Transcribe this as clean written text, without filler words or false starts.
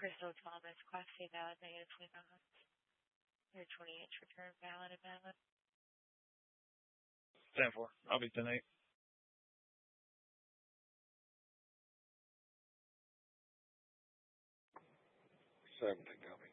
Crystal Thomas, Class C valid, negative 20 pounds. Your 20-inch return valid and valid. 10-4. I'll be 10-8. 17, copy.